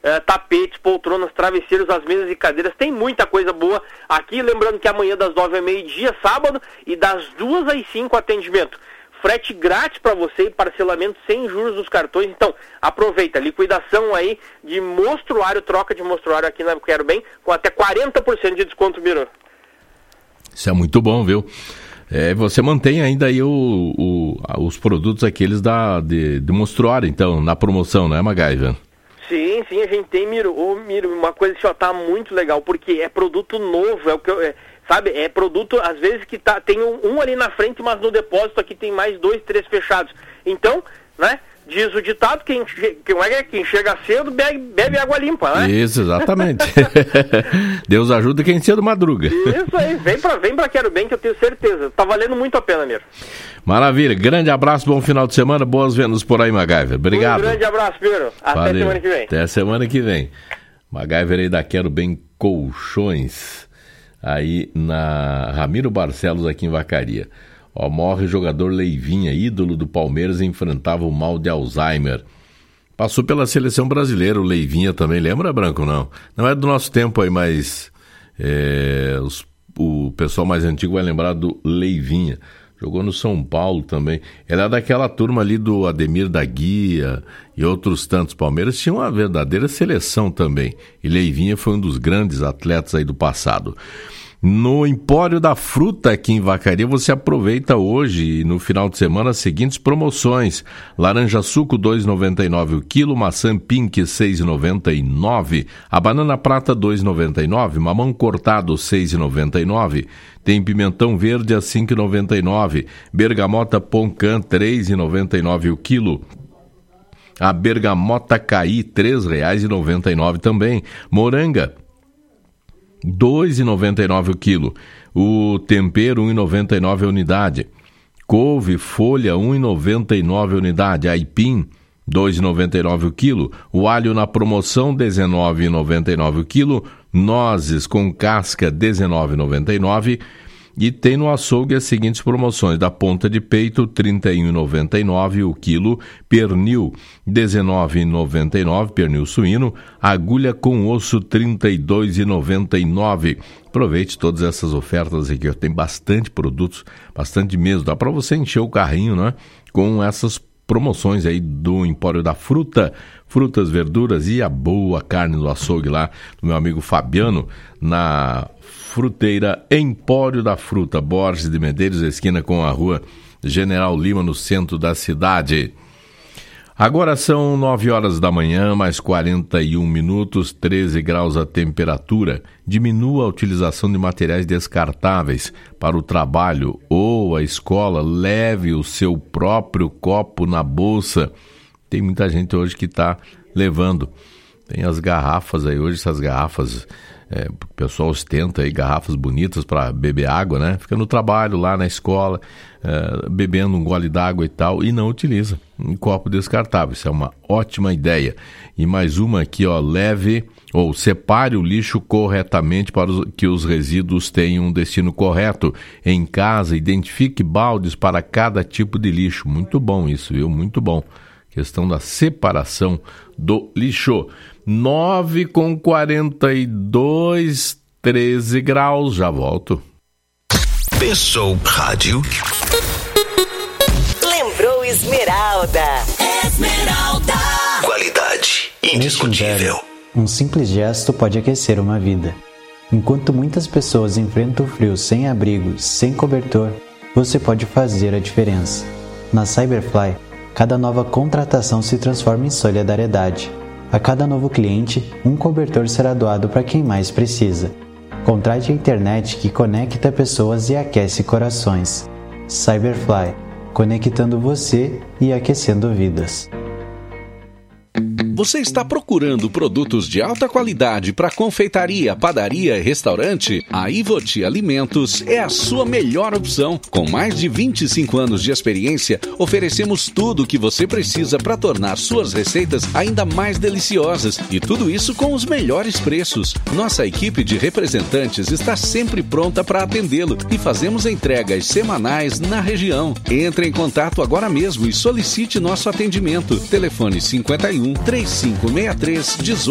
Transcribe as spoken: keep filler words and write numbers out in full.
uh, tapetes, poltronas, travesseiros, as mesas e cadeiras, tem muita coisa boa aqui, lembrando que amanhã das nove ao meio-dia, sábado, e das duas às cinco atendimento. Frete grátis para você e parcelamento sem juros dos cartões. Então, aproveita, liquidação aí de mostruário, troca de mostruário aqui na Quero Bem, com até quarenta por cento de desconto, Biro. Isso é muito bom, viu? É, você mantém ainda aí o, o, os produtos aqueles da, de, de mostruário, então, na promoção, não é, MacGyver? Sim, sim, a gente tem, Miro, ô, Miro, uma coisa que ó, tá muito legal, porque é produto novo, é o que eu... É... Sabe, é produto, às vezes, que tá, tem um, um ali na frente, mas no depósito aqui tem mais dois, três fechados. Então, né, diz o ditado, quem, quem, quem chega cedo bebe, bebe água limpa, né? Isso, exatamente. Deus ajuda quem cedo madruga. Isso aí, vem pra, vem pra Quero Bem, que eu tenho certeza. Tá valendo muito a pena, Miro. Maravilha, grande abraço, bom final de semana, boas vendas por aí, MacGyver. Obrigado. Um grande abraço, Miro. Até Valeu. semana que vem. Até semana que vem. MacGyver aí da Quero Bem Colchões. Aí na Ramiro Barcelos, aqui em Vacaria. Ó, morre o jogador Leivinha, ídolo do Palmeiras, enfrentava o mal de Alzheimer. Passou pela seleção brasileira, o Leivinha também, lembra, Branco? Não, não é do nosso tempo aí, mas é, os, o pessoal mais antigo vai lembrar do Leivinha. Jogou no São Paulo também. Ele é daquela turma ali do Ademir da Guia e outros tantos. Palmeiras tinha uma verdadeira seleção também. E Leivinha foi um dos grandes atletas aí do passado. No Empório da Fruta aqui em Vacaria, você aproveita hoje e no final de semana as seguintes promoções. Laranja suco dois reais e noventa e nove centavos o quilo, maçã pink seis reais e noventa e nove centavos, a banana prata dois reais e noventa e nove centavos, mamão cortado seis reais e noventa e nove centavos, tem pimentão verde a cinco reais e noventa e nove centavos, bergamota Poncan três reais e noventa e nove centavos o quilo, a bergamota Caí três reais e noventa e nove centavos também, moranga dois reais e noventa e nove centavos o quilo, o tempero um real e noventa e nove centavos a unidade, couve folha um real e noventa e nove centavos a unidade, aipim dois reais e noventa e nove centavos o quilo, o alho na promoção dezenove reais e noventa e nove centavos o quilo, nozes com casca dezenove reais e noventa e nove centavos. E tem no açougue as seguintes promoções: da ponta de peito trinta e um reais e noventa e nove centavos o quilo, pernil dezenove reais e noventa e nove centavos, pernil suíno, agulha com osso trinta e dois reais e noventa e nove centavos. Aproveite todas essas ofertas aqui, tem bastante produtos, bastante mesmo, dá para você encher o carrinho, né, com essas promoções aí do Empório da Fruta, frutas, verduras e a boa carne do açougue lá do meu amigo Fabiano, na Fruteira Empório da Fruta, Borges de Medeiros, esquina com a rua General Lima, no centro da cidade. Agora são nove horas da manhã, mais quarenta e um minutos, treze graus a temperatura. Diminua a utilização de materiais descartáveis para o trabalho ou a escola. Leve o seu próprio copo na bolsa. Tem muita gente hoje que está levando. Tem as garrafas aí, hoje essas garrafas, é, o pessoal ostenta aí garrafas bonitas para beber água, né? Fica no trabalho, lá na escola, é, bebendo um gole d'água e tal, e não utiliza um copo descartável. Isso é uma ótima ideia. E mais uma aqui, ó, leve ou separe o lixo corretamente para os, que os resíduos tenham um destino correto. Em casa, identifique baldes para cada tipo de lixo. Muito bom isso, viu? Muito bom. Questão da separação do lixo. nove com quarenta e dois, treze graus. Já volto. Pensou Rádio. Lembrou Esmeralda. Esmeralda. Qualidade indiscutível. Um simples gesto pode aquecer uma vida. Enquanto muitas pessoas enfrentam o frio sem abrigo, sem cobertor, você pode fazer a diferença. Na Cyberfly, cada nova contratação se transforma em solidariedade. A cada novo cliente, um cobertor será doado para quem mais precisa. Contrate a internet que conecta pessoas e aquece corações. Cyberfly, conectando você e aquecendo vidas. Você está procurando produtos de alta qualidade para confeitaria, padaria e restaurante? A Ivoti Alimentos é a sua melhor opção. Com mais de vinte e cinco anos de experiência, oferecemos tudo o que você precisa para tornar suas receitas ainda mais deliciosas, e tudo isso com os melhores preços. Nossa equipe de representantes está sempre pronta para atendê-lo e fazemos entregas semanais na região. Entre em contato agora mesmo e solicite nosso atendimento. Telefone cinquenta e um, trinta e cinco, sessenta e três, dezoito.